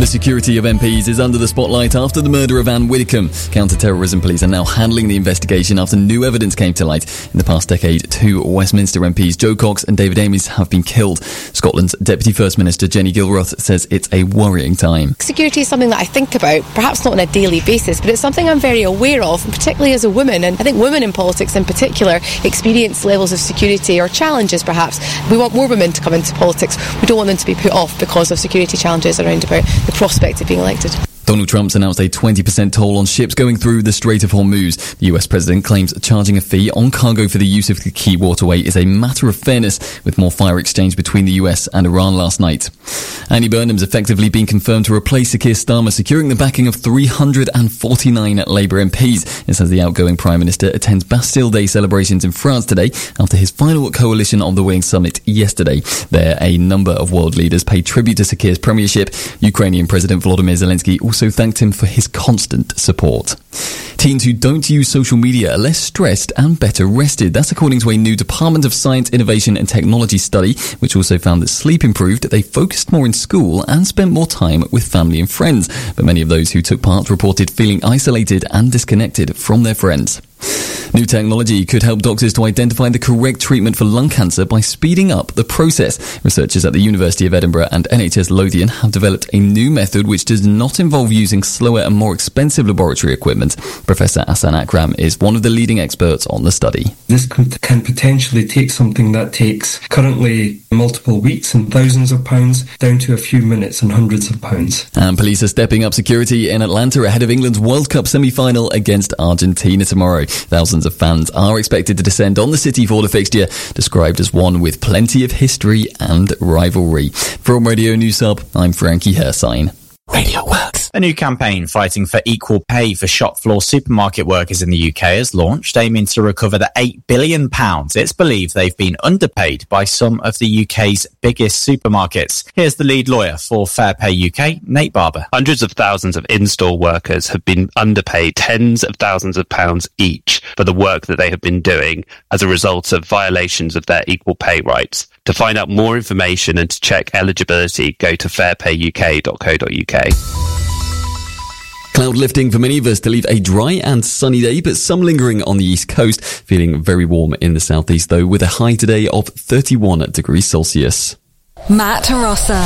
security of MPs is under the spotlight after the murder of Anne Widdecombe. Counter-terrorism police are now handling the investigation after new evidence came to light. In the past decade, 2 Westminster MPs, Joe Cox and David Amess, have been killed. Scotland's Deputy First Minister Jenny Gilroth says it's a worrying time. Security is something that I think about, perhaps not on a daily basis, but it's something I'm very aware of, particularly as a woman. And I think women in politics in particular experience levels of security or challenges perhaps. We want more women to come into politics. We don't want them to be put off because of security challenges around about the prospect of being elected. Donald Trump's announced a 20% toll on ships going through the Strait of Hormuz. The US president claims charging a fee on cargo for the use of the key waterway is a matter of fairness, with more fire exchange between the US and Iran last night. Andy Burnham's effectively been confirmed to replace Sir Keir Starmer, securing the backing of 349 Labour MPs. It says the outgoing Prime Minister attends Bastille Day celebrations in France today after his final coalition of the Willing Summit yesterday. There, a number of world leaders paid tribute to Sir Keir's premiership. Ukrainian President Volodymyr Zelensky also thanked him for his constant support. Teens who don't use social media are less stressed and better rested. That's according to a new Department of Science, Innovation and Technology study, which also found that sleep improved, they focused more in school and spent more time with family and friends. But many of those who took part reported feeling isolated and disconnected from their friends. New technology could help doctors to identify the correct treatment for lung cancer by speeding up the process. Researchers at the University of Edinburgh and NHS Lothian have developed a new method which does not involve using slower and more expensive laboratory equipment. Professor Ahsan Akram is one of the leading experts on the study. This can potentially take something that takes currently multiple weeks and thousands of pounds down to a few minutes and hundreds of pounds. And police are stepping up security in Atlanta ahead of England's World Cup semi-final against Argentina tomorrow. Thousands of fans are expected to descend on the city for the fixture, described as one with plenty of history and rivalry. From Radio News Hub, I'm Frankie Hersign. Radio Works. A new campaign fighting for equal pay for shop floor supermarket workers in the UK has launched, aiming to recover the £8 billion it's believed they've been underpaid by some of the UK's biggest supermarkets. Here's the lead lawyer for Fair Pay UK, Nate Barber. Hundreds of thousands of in-store workers have been underpaid tens of thousands of pounds each for the work that they have been doing as a result of violations of their equal pay rights. To find out more information and to check eligibility, go to fairpayuk.co.uk. Cloud lifting for many of us to leave a dry and sunny day, but some lingering on the east coast. Feeling very warm in the southeast, though, with a high today of 31 degrees Celsius. Matt Rossa.